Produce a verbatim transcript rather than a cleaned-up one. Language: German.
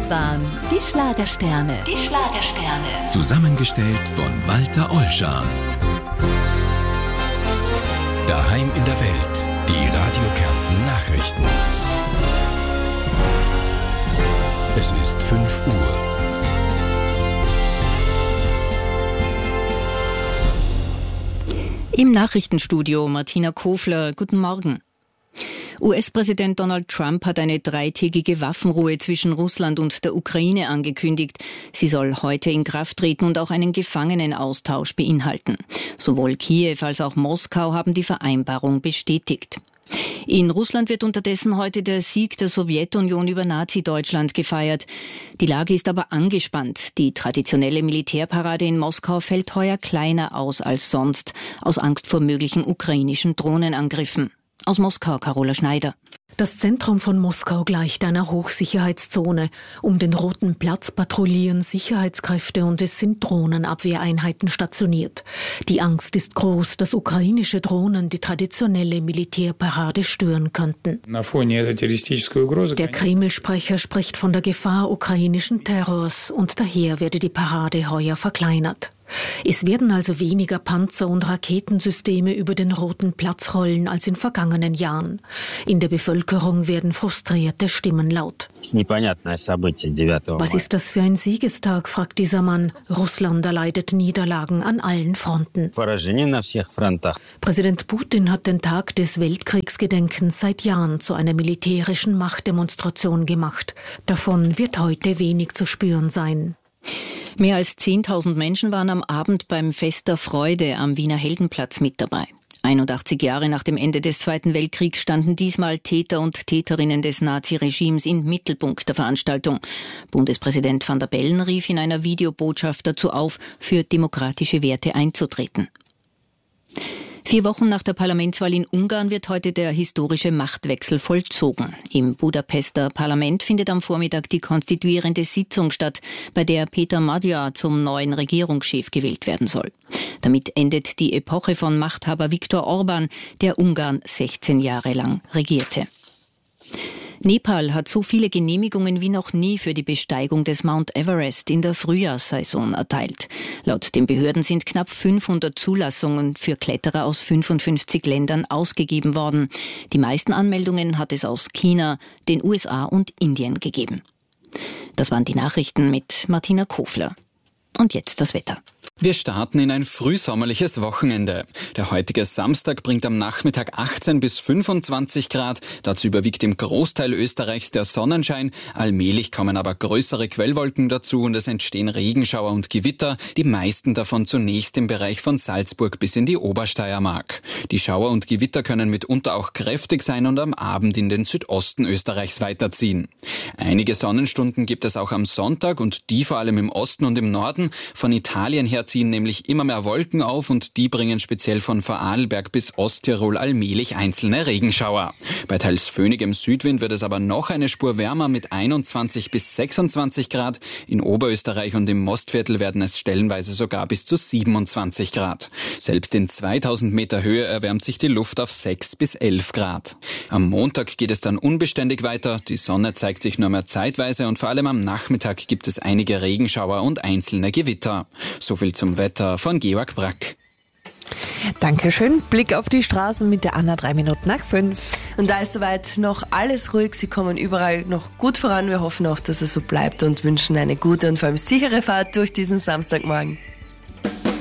Das waren die Schlagersterne. Die Schlagersterne. Zusammengestellt von Walter Ollschan. Daheim in der Welt. Die Radio Kärnten Nachrichten. Es ist fünf Uhr. Im Nachrichtenstudio Martina Kofler. Guten Morgen. U S-Präsident Donald Trump hat eine dreitägige Waffenruhe zwischen Russland und der Ukraine angekündigt. Sie soll heute in Kraft treten und auch einen Gefangenenaustausch beinhalten. Sowohl Kiew als auch Moskau haben die Vereinbarung bestätigt. In Russland wird unterdessen heute der Sieg der Sowjetunion über Nazi-Deutschland gefeiert. Die Lage ist aber angespannt. Die traditionelle Militärparade in Moskau fällt heuer kleiner aus als sonst, aus Angst vor möglichen ukrainischen Drohnenangriffen. Aus Moskau, Carola Schneider. Das Zentrum von Moskau gleicht einer Hochsicherheitszone. Um den Roten Platz patrouillieren Sicherheitskräfte und es sind Drohnenabwehreinheiten stationiert. Die Angst ist groß, dass ukrainische Drohnen die traditionelle Militärparade stören könnten. Der Kreml-Sprecher spricht von der Gefahr ukrainischen Terrors und daher werde die Parade heuer verkleinert. Es werden also weniger Panzer- und Raketensysteme über den Roten Platz rollen als in vergangenen Jahren. In der Bevölkerung werden frustrierte Stimmen laut. Was ist das für ein Siegestag, fragt dieser Mann. Russland erleidet Niederlagen an allen Fronten. Präsident Putin hat den Tag des Weltkriegsgedenkens seit Jahren zu einer militärischen Machtdemonstration gemacht. Davon wird heute wenig zu spüren sein. Mehr als zehntausend Menschen waren am Abend beim Fest der Freude am Wiener Heldenplatz mit dabei. einundachtzig Jahre nach dem Ende des Zweiten Weltkriegs standen diesmal Täter und Täterinnen des Naziregimes im Mittelpunkt der Veranstaltung. Bundespräsident Van der Bellen rief in einer Videobotschaft dazu auf, für demokratische Werte einzutreten. Vier Wochen nach der Parlamentswahl in Ungarn wird heute der historische Machtwechsel vollzogen. Im Budapester Parlament findet am Vormittag die konstituierende Sitzung statt, bei der Peter Magyar zum neuen Regierungschef gewählt werden soll. Damit endet die Epoche von Machthaber Viktor Orbán, der Ungarn sechzehn Jahre lang regierte. Nepal hat so viele Genehmigungen wie noch nie für die Besteigung des Mount Everest in der Frühjahrssaison erteilt. Laut den Behörden sind knapp fünfhundert Zulassungen für Kletterer aus fünfundfünfzig Ländern ausgegeben worden. Die meisten Anmeldungen hat es aus China, den U S A und Indien gegeben. Das waren die Nachrichten mit Martina Kofler. Und jetzt das Wetter. Wir starten in ein frühsommerliches Wochenende. Der heutige Samstag bringt am Nachmittag achtzehn bis fünfundzwanzig Grad. Dazu überwiegt im Großteil Österreichs der Sonnenschein. Allmählich kommen aber größere Quellwolken dazu und es entstehen Regenschauer und Gewitter. Die meisten davon zunächst im Bereich von Salzburg bis in die Obersteiermark. Die Schauer und Gewitter können mitunter auch kräftig sein und am Abend in den Südosten Österreichs weiterziehen. Einige Sonnenstunden gibt es auch am Sonntag und die vor allem im Osten und im Norden. Von Italien her ziehen nämlich immer mehr Wolken auf und die bringen speziell von Vorarlberg bis Osttirol allmählich einzelne Regenschauer. Bei teils föhnigem Südwind wird es aber noch eine Spur wärmer mit einundzwanzig bis sechsundzwanzig Grad. In Oberösterreich und im Mostviertel werden es stellenweise sogar bis zu siebenundzwanzig Grad. Selbst in zweitausend Meter Höhe erwärmt sich die Luft auf sechs bis elf Grad. Am Montag geht es dann unbeständig weiter. Die Sonne zeigt sich nur mehr zeitweise und vor allem am Nachmittag gibt es einige Regenschauer und einzelne Gewitter. So viel zum Wetter von Georg Brack. Dankeschön. Blick auf die Straßen mit der Anna, drei Minuten nach fünf. Und da ist soweit noch alles ruhig. Sie kommen überall noch gut voran. Wir hoffen auch, dass es so bleibt und wünschen eine gute und vor allem sichere Fahrt durch diesen Samstagmorgen.